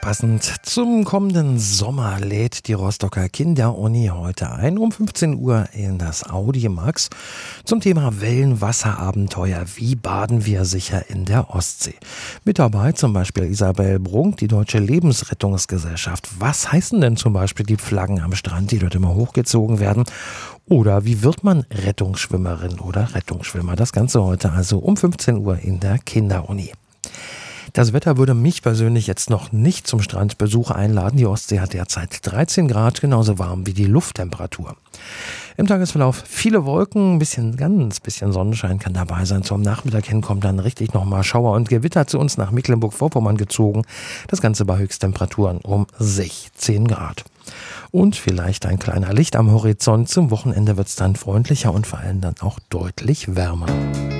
Passend zum kommenden Sommer lädt die Rostocker Kinderuni heute ein um 15 Uhr in das Audimax zum Thema Wellenwasserabenteuer. Wie baden wir sicher in der Ostsee? Mit dabei zum Beispiel Isabel Brunk, die Deutsche Lebensrettungsgesellschaft. Was heißen denn zum Beispiel die Flaggen am Strand, die dort immer hochgezogen werden? Oder wie wird man Rettungsschwimmerin oder Rettungsschwimmer? Das Ganze heute also um 15 Uhr in der Kinderuni. Das Wetter würde mich persönlich jetzt noch nicht zum Strandbesuch einladen. Die Ostsee hat derzeit 13 Grad, genauso warm wie die Lufttemperatur. Im Tagesverlauf viele Wolken, ganz bisschen Sonnenschein kann dabei sein. Zum Nachmittag hin kommt dann richtig nochmal Schauer und Gewitter zu uns nach Mecklenburg-Vorpommern gezogen. Das Ganze bei Höchsttemperaturen um 16 Grad. Und vielleicht ein kleiner Licht am Horizont. Zum Wochenende wird es dann freundlicher und vor allem dann auch deutlich wärmer.